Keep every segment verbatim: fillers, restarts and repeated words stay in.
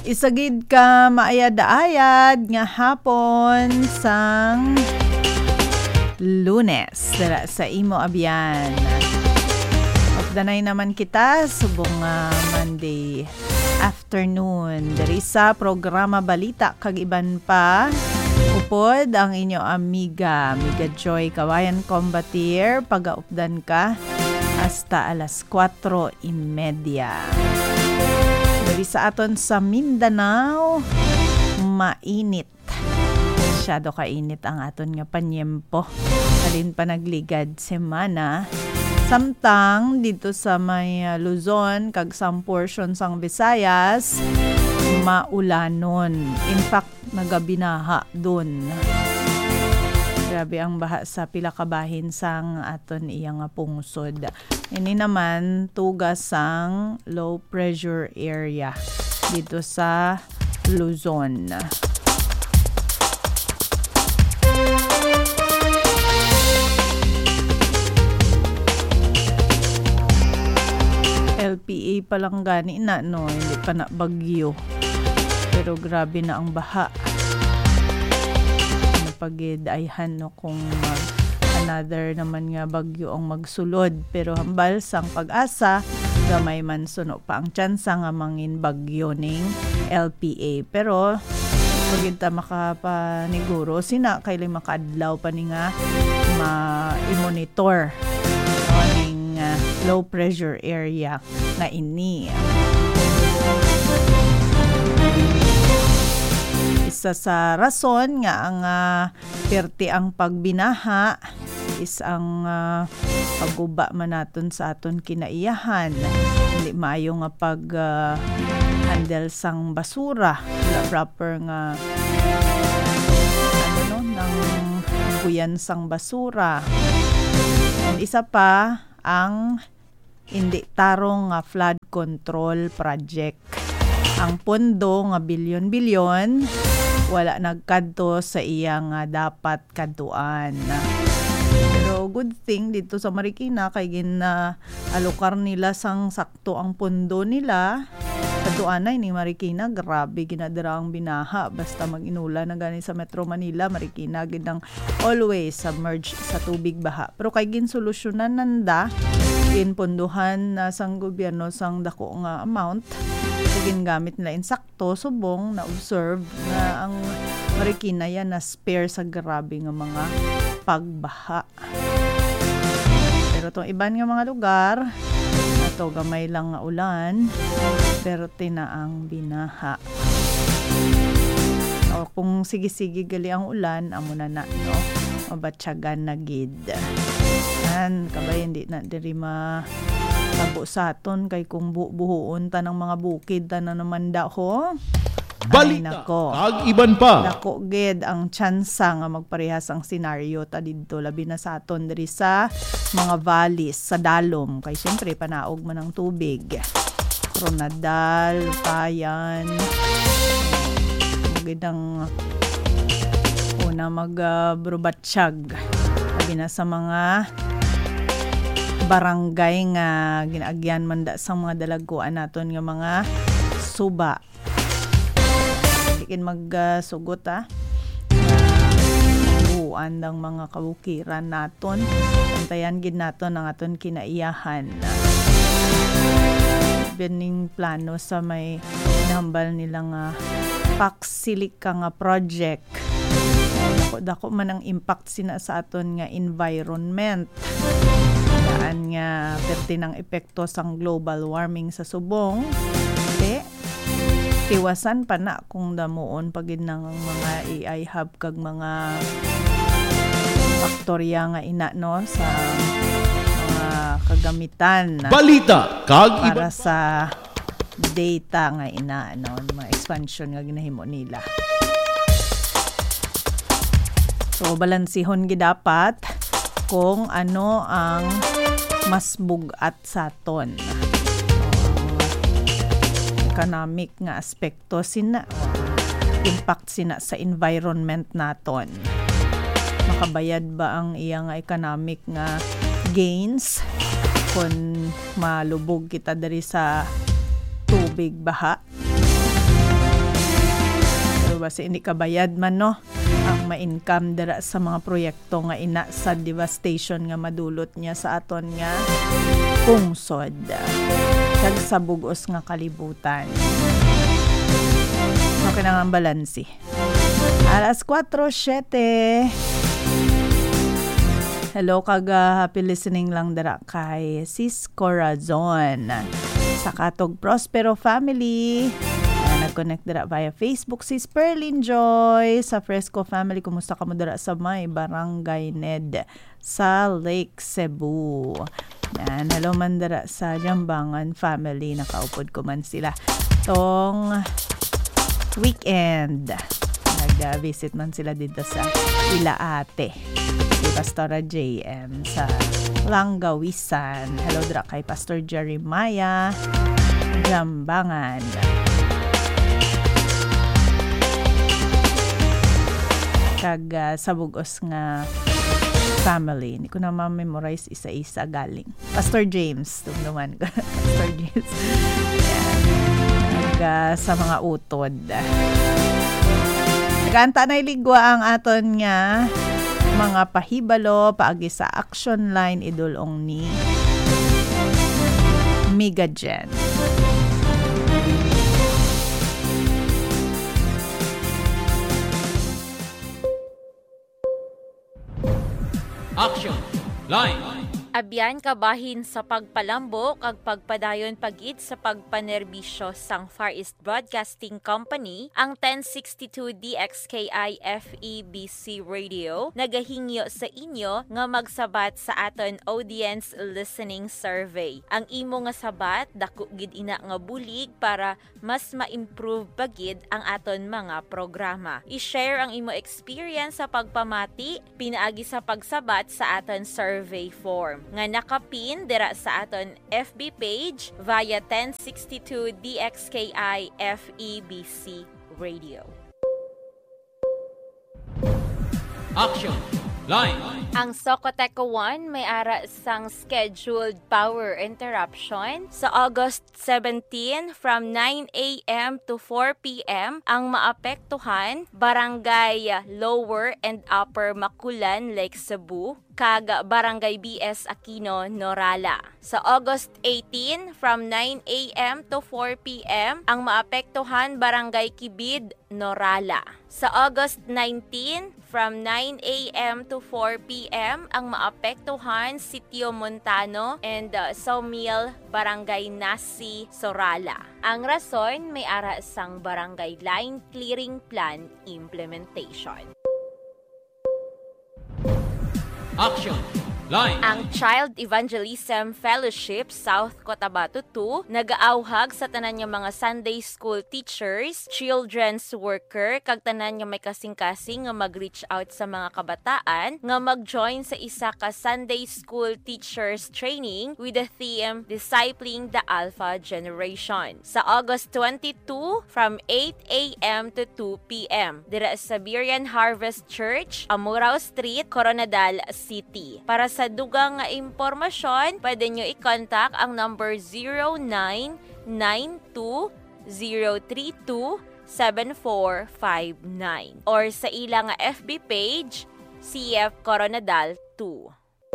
Isagid ka maayad-ayad nga hapon sang Lunes dala sa imo abyan. Danay naman kita subong uh, Monday afternoon dari sa programa Balita kag iban pa. Upod ang inyo amiga, Amiga Joy Kawayan Combatir, pagaupdan ka hasta alas kwatro trenta. Dari sa aton sa Mindanao, mainit. Masyado kainit ang aton nga panyempo. Halin pa nagligad semana. Samtang dito sa may uh, Luzon, kag some portion sang Visayas, maulanon. In fact, nagabinaha dun. Grabe ang baha sa pila ka bahin sang aton iyang pungsod. Ini naman tugas sang low pressure area dito sa Luzon. L P A pa lang gani na, no? Hindi pa na bagyo. Pero grabe na ang baha. Napagidayhan, no? Kung mag another naman nga bagyo ang magsulod. Pero hambal sang pag-asa, gamay man suno pa ang tsansa nga mangin bagyo ning L P A. Pero pagid ta makapaniguro, sina kailan makadlaw pa ni nga ma-monitor ning uh, low pressure area na ini. Isa sa rason nga ang uh, perti ang pagbinaha is ang uh, pagguba man naton sa aton kinaiyahan. Hindi maayo nga pag uh, handle sang basura, wala proper nga ano no nang buyan sang basura. And isa pa ang hindi tarong nga flood control project. Ang pondo nga bilyon-bilyon wala nagkadto sa iyang uh, dapat kadtuan. Pero good thing dito sa Marikina kay gin uh, alokar nila sang sakto ang pondo nila. Kadtuan ni Marikina, grabe ginadara ang binaha basta mag-inula na gani sa Metro Manila. Marikina gid ang always submerged sa tubig baha. Pero kay gin solusyonan nanda ginponduhan na sang gobyerno sang dako nga amount gingamit nila insakto subong na observe na ang Marikina yan na spare sa grabe nga mga pagbaha. Pero itong iban nga mga lugar ato gamay lang nga ulan pero tinaang binaha. O kung sige-sige gali ang ulan amo na na no mabatyagan na gid. An kabay hindi na diri ma tabo sa aton kay kung bu- buhuon ta ng mga bukid ta na naman da ho. Balita kag iban pa. Dako gid ang tsansa nga magparehas ang senaryo ta didto labi na sa aton diri sa mga valleys sa dalom kay syempre panaog man ang tubig. Tronadal, Payan. Gid ang una mag-brubatsyag uh, labi na sa mga barangay nga ginaagyan man da sa mga dalaguan naton nga mga suba. Dikin magsugot uh, ah. Buuan ng mga kabukiran naton. Antayan gid naton ang aton kinaiyahan. Bening plano sa may nahambal nila nga Paksilika nga project. Dako man ang impact sina sa aton nga environment. Daan nga pertinang epekto sang global warming sa subong. De, tiwasan pa na kung damuon pagid ng mga A I hub kag mga faktorya nga ina no sa mga kagamitan. Balita kag para sa data nga ina no mga expansion nga ginahimo nila. So balansihon gid dapat kung ano ang mas bugat sa aton. Economic nga aspekto sina impact sina sa environment naton. Makabayad ba ang iyang economic nga gains kung malubog kita diri sa tubig baha? basi hindi kabayad man no ang ma-income dira sa mga proyekto nga ina sa devastation nga madulot niya sa aton nga pungsod kag sa bugos nga kalibutan. Okay na nga ang balansi. Alas four seven. Hello kag uh, happy listening lang dara kay Sis Corazon sa Katog Prospero family. Uh, nag-connect dara via Facebook. Sis Perlin Joy sa Fresco family. Kumusta ka mo dara sa may Barangay Ned sa Lake Cebu. Yan, hello man dara sa Jambangan family. Nakaupod ko man sila tong weekend. Nag-visit man sila dito sa Ilaate. Si Pastora J M sa Langgawisan. Hello dra kay Pastor Jeremiah Jambangan. Kag uh, sa bugos nga family. Hindi ko na ma-memorize isa-isa galing. Pastor James. Tumnuman ko. Pastor James. Yan. Kag uh, sa mga utod. Kanta na iligwa ang aton nga mga pahibalo paagi sa action line idulong ni Migajen. Action line. Abyan kabahin sa pagpalambo kag pagpadayon pagid sa pagpanerbisyo sang Far East Broadcasting Company ang ten sixty-two D X K I F E B C Radio nagahingyo sa inyo nga magsabat sa aton audience listening survey. Ang imo nga sabat dako gid ina nga bulig para mas ma-improve bagid ang aton mga programa. I-share ang imo experience sa pagpamati pinaagi sa pagsabat sa aton survey form nga nakapin dira sa aton F B page via ten sixty-two D X K I F E B C Radio. Action line. Ang Socoteco one may ara sang scheduled power interruption sa August seventeenth from nine a.m. to four p.m. ang maapektuhan Barangay Lower and Upper Makulan, Lake Cebu, kag Barangay B S Aquino, Norala. Sa August eighteenth from nine a.m. to four p.m. ang maapektuhan Barangay Kibid, Norala. Sa August nineteenth from nine a.m. to four p.m. ang maapektuhan Sitio Montano and uh, Sawmill, Barangay Nasi, Sorala. Ang rason may ara sang Barangay Line Clearing Plan Implementation. Action line. Ang Child Evangelism Fellowship South Cotabato two nagaauhag sa tanan nga mga Sunday school teachers, children's worker kag tanan nga may kasing-kasing nga mag-reach out sa mga kabataan nga mag-join sa isa ka Sunday school teachers training with the theme Discipling the Alpha Generation sa August twenty-second from eight a.m. to two p.m. dira sa Berean Harvest Church, Amurao Street, Coronadal City. Para sa dugang nga impormasyon, pwede nyo i-contact ang number zero nine nine two zero three two seven four five nine or sa ilang F B page, C F Coronadal two.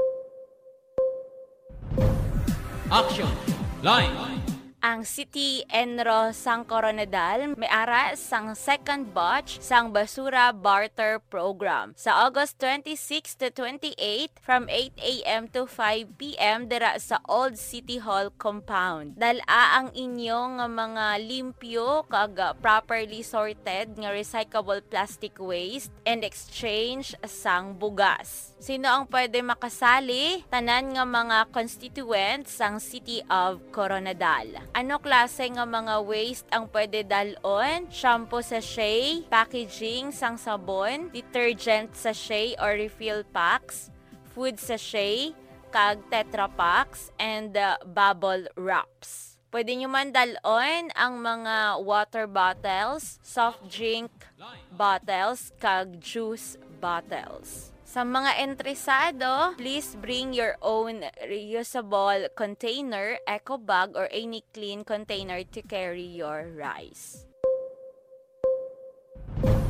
Action line. Ang City Enro sang Coronadal may ara sang second batch sang basura barter program sa August twenty-sixth to twenty-eighth from eight a.m. to five p.m. dira sa Old City Hall compound. Dala ang inyong mga limpyo kag properly sorted nga recyclable plastic waste and exchange sang bugas. Sino ang pwede makasali? Tanan nga mga constituents sang City of Coronadal. Ano klase nga mga waste ang pwede dalon? Shampoo sachet, packaging sang sabon, detergent sachet or refill packs, food sachet, kag tetra packs, and uh, bubble wraps. Pwede nyo man dalon ang mga water bottles, soft drink bottles, kag juice bottles. Sa mga entresado, please bring your own reusable container, eco bag, or any clean container to carry your rice.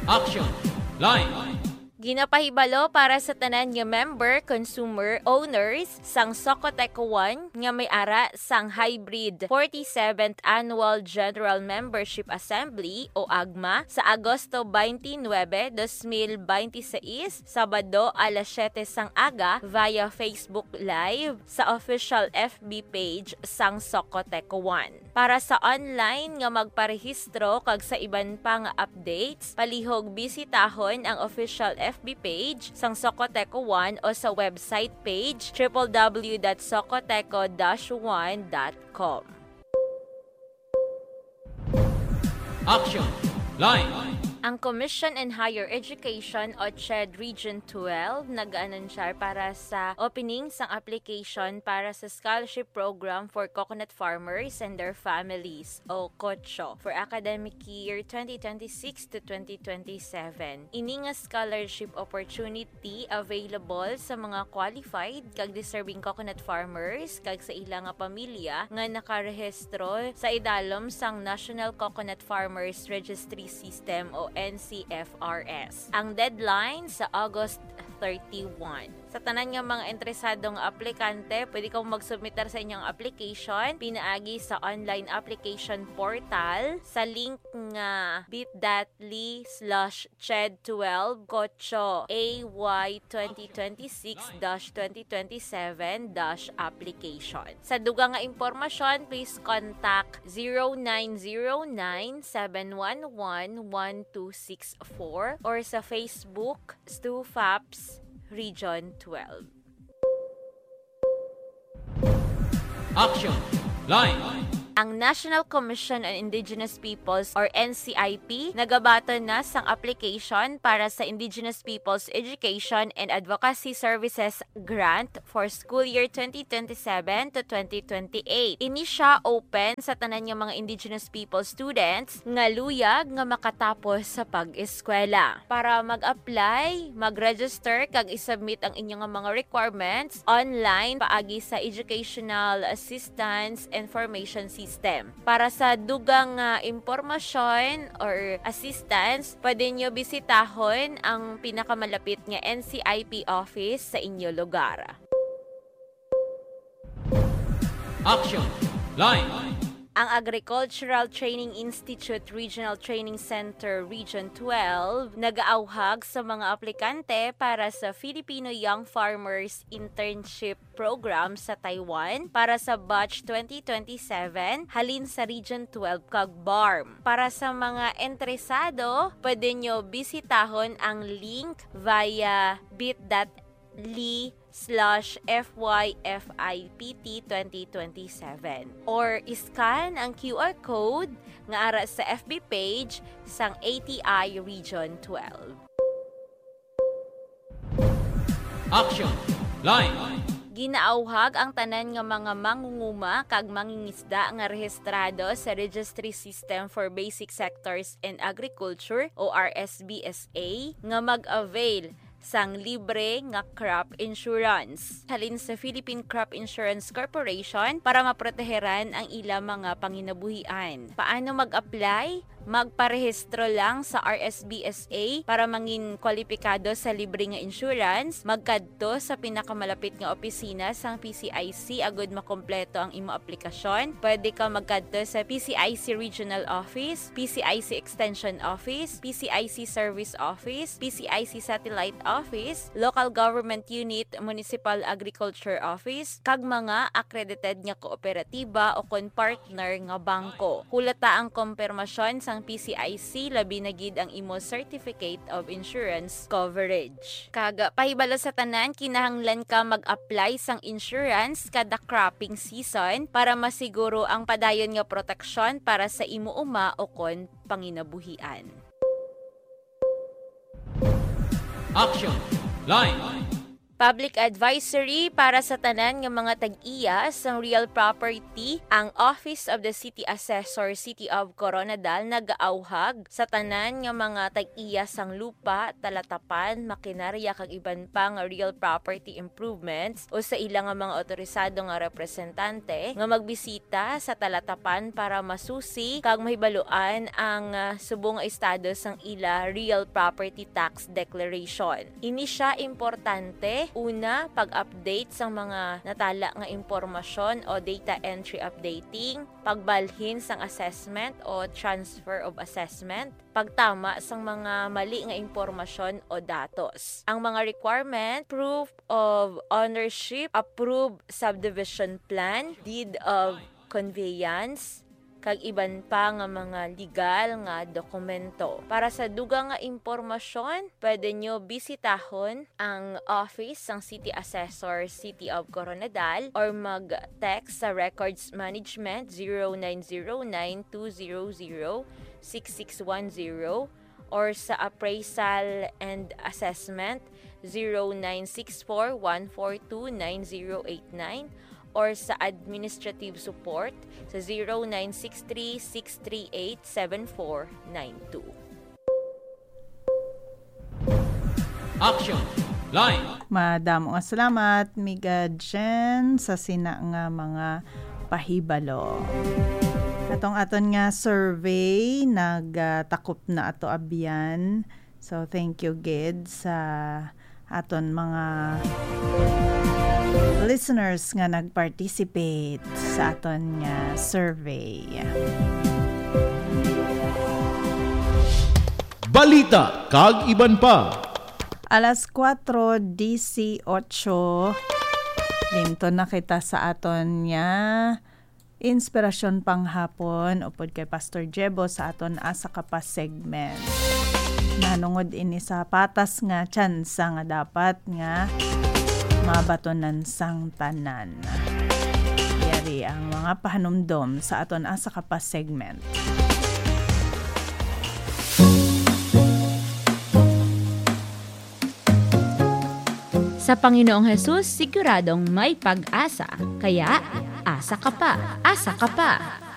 Action. Line. Ginapahibalo para sa tanan nga member, consumer, owners sang Socoteco one nga may ara sang hybrid forty-seventh Annual General Membership Assembly o AGMA sa Agosto twenty-nine, twenty twenty-six, Sabado alas siyete sang aga via Facebook Live sa official F B page sang Socoteco one. Para sa online nga magparehistro kag sa iban pa nga updates, palihog bisitahon ang official F B page sang Socoteco one o sa website page w w w dot socoteco dash one dot com. Action. Line. Ang Commission on Higher Education o C H E D Region twelve nag-anunsar para sa opening sang application para sa scholarship program for coconut farmers and their families o COCHO for academic year twenty twenty-six to twenty twenty-seven. Ini nga scholarship opportunity available sa mga qualified kag deserving coconut farmers kag sa ilang nga pamilya nga nakarehistro sa idalom sang National Coconut Farmers Registry System o N C F R S. Ang deadline sa August thirty-one. Sa tanan nga mga interesadong aplikante, pwede kang mag-submitar sa inyong application pinaagi sa online application portal sa link nga bit.ly slash ched12 kocho ay twenty twenty-six dash twenty twenty-seven dash application. Sa dugang nga impormasyon, please contact zero nine zero nine seven one one one two six four or sa Facebook Stu Faps Region twelve. Action. Line. Ang National Commission on Indigenous Peoples or N C I P nagabato na sang application para sa Indigenous Peoples Education and Advocacy Services Grant for school year twenty twenty-seven to twenty twenty-eight. Ini siya open sa tanan nga mga Indigenous People students nga luyag nga makatapos sa pag-eskwela. Para mag-apply, mag-register kag isubmit ang inyong mga requirements online paagi sa Educational Assistance Information System. Para sa dugang uh, impormasyon or assistance, pwede nyo bisitahon ang pinakamalapit nga N C I P office sa inyo lugar. Action. Line. Ang Agricultural Training Institute Regional Training Center Region twelve nag-aauhag sa mga aplikante para sa Filipino Young Farmers Internship Program sa Taiwan para sa batch twenty twenty-seven halin sa Region twelve kag B A R M. Para sa mga interesado, pwede nyo bisitahon ang link via bit.ly slash F Y F I P T twenty twenty-seven or iscan ang Q R code nga ara sa F B page sang A T I Region twelve. Action. Line. Ginaauhag ang tanan nga mga mangunguma kag mangingisda nga rehistrado sa Registry System for Basic Sectors and Agriculture o R S B S A nga mag-avail sang libre nga crop insurance halin sa Philippine Crop Insurance Corporation para maproteheran ang ilang mga panginabuhian. Paano mag-apply? Magparehistro lang sa R S B S A para mangin kwalipikado sa libre nga insurance, magkadto sa pinakamalapit nga opisina sang P C I C agud makompleto ang imo aplikasyon. Pwede ka magkadto sa P C I C Regional Office, P C I C Extension Office, P C I C Service Office, P C I C Satellite Office, Local Government Unit, Municipal Agriculture Office, kag mga accredited nga kooperatiba o kon partner nga bangko. Hulata ang kompirmasyon sang P C I C labi na gid ang imo Certificate of Insurance Coverage. Kaga pahibalo sa tanan, kinahanglan ka mag-apply sang insurance kada cropping season para masiguro ang padayon nga proteksyon para sa imo uma o kon panginabuhian. Action. Line. Public advisory para sa tanan ng mga tag-iya sa real property, ang Office of the City Assessor, City of Coronadal, nag-aauhag sa tanan ng mga tag-iya sang lupa, talatapan, makinarya kag iban pa nga real property improvements o sa ilang nga mga otorisado nga representante nga magbisita sa talatapan para masusi kag mahibaluan ang uh, subong estado sang ila real property tax declaration. Ini siya importante. Una, pag-update sa mga natala nga impormasyon o data entry updating, pagbalhin sang assessment o transfer of assessment, pagtama sang mga mali nga impormasyon o datos. Ang mga requirement, proof of ownership, approved subdivision plan, deed of conveyance, kag iban pa nga mga legal nga dokumento. Para sa dugang nga impormasyon, pwede nyo bisitahon ang office ng City Assessor, City of Coronadal or mag-text sa Records Management zero nine zero nine two zero zero six six one zero or sa Appraisal and Assessment zero nine six four one four two nine zero eight nine or sa administrative support sa zero nine six three six three eight seven four nine two. Action! Line! Madamo nga salamat, Miga Jen, sa sina nga mga pahibalo. Atong aton nga survey, nagtakop na ato abyan. So, thank you, Gid, sa aton mga listeners nga nag-participate sa aton nga survey. Balita kag iban pa. Alas kwatro eighteen Dito na kita sa aton nga inspirasyon panghapon upod kay Pastor Jebo sa aton asa ka pa segment. Nanungod ini sa patas nga tsansa nga dapat nga mabatonan sang tanan. Yari ang mga pahanumdom sa aton asa ka pa segment. Sa Panginoong Hesus, siguradong may pag-asa. Kaya, asa ka pa, asa ka pa.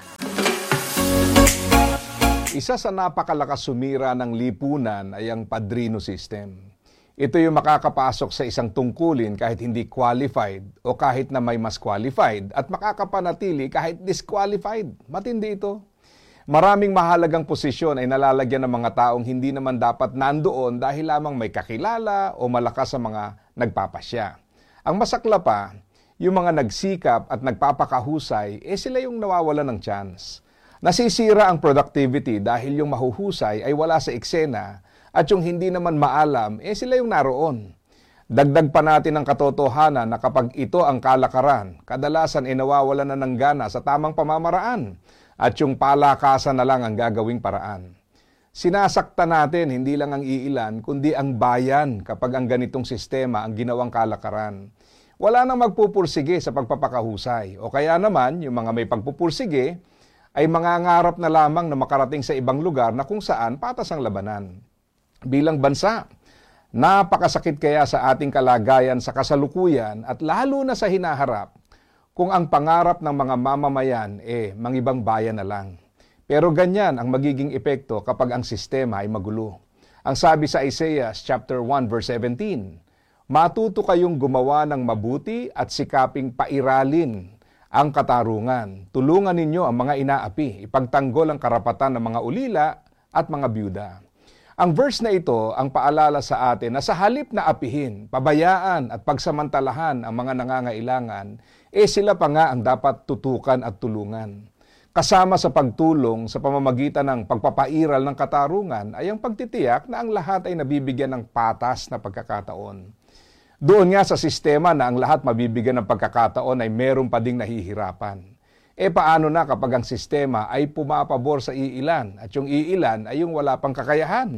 Isa sa napakalakas sumira ng lipunan ay ang padrino system. Ito yung makakapasok sa isang tungkulin kahit hindi qualified o kahit na may mas qualified at makakapanatili kahit disqualified. Matindi ito. Maraming mahalagang posisyon ay nalalagyan ng mga taong hindi naman dapat nandoon dahil lamang may kakilala o malakas sa mga nagpapasya. Ang masakla pa, yung mga nagsikap at nagpapakahusay, eh sila yung nawawalan ng chance. Nasisira ang productivity dahil yung mahuhusay ay wala sa eksena at yung hindi naman maalam, eh sila yung naroon. Dagdag pa natin ang katotohanan na kapag ito ang kalakaran, kadalasan ay nawawalan na ng gana sa tamang pamamaraan at yung palakasan na lang ang gagawing paraan. Sinasakta natin hindi lang ang iilan, kundi ang bayan kapag ang ganitong sistema ang ginawang kalakaran. Wala nang magpupursige sa pagpapakahusay. O kaya naman, yung mga may pagpupursige ay mangangarap na lamang na makarating sa ibang lugar na kung saan patas ang labanan. Bilang bansa, napakasakit kaya sa ating kalagayan sa kasalukuyan at lalo na sa hinaharap kung ang pangarap ng mga mamamayan eh mangibang bayan na lang. Pero ganyan ang magiging epekto kapag ang sistema ay magulo. Ang sabi sa Isaiah chapter one verse seventeen, matuto kayong gumawa ng mabuti at sikaping pairalin ang katarungan. Tulungan ninyo ang mga inaapi, ipagtanggol ang karapatan ng mga ulila at mga byuda. Ang verse na ito ang paalala sa atin na sa halip na apihin, pabayaan at pagsamantalahan ang mga nangangailangan, eh sila pa nga ang dapat tutukan at tulungan. Kasama sa pagtulong sa pamamagitan ng pagpapairal ng katarungan ay ang pagtitiyak na ang lahat ay nabibigyan ng patas na pagkakataon. Doon nga sa sistema na ang lahat mabibigyan ng pagkakataon ay meron pa ding nahihirapan. E paano na kapag ang sistema ay pumapabor sa iilan at yung iilan ay yung wala pang kakayahan?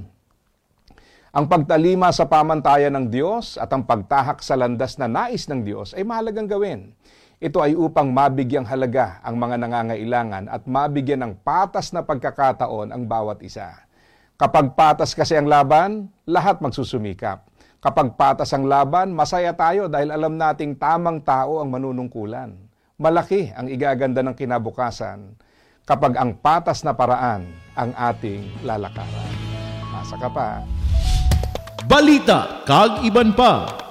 Ang pagtalima sa pamantayan ng Diyos at ang pagtahak sa landas na nais ng Diyos ay mahalagang gawin. Ito ay upang mabigyang halaga ang mga nangangailangan at mabigyan ng patas na pagkakataon ang bawat isa. Kapag patas kasi ang laban, lahat magsusumikap. Kapag patas ang laban, masaya tayo dahil alam nating tamang tao ang manunungkulan. Malaki ang igaganda ng kinabukasan kapag ang patas na paraan ang ating lalakaran. Asa ka pa. Balita Kag Iban Pa.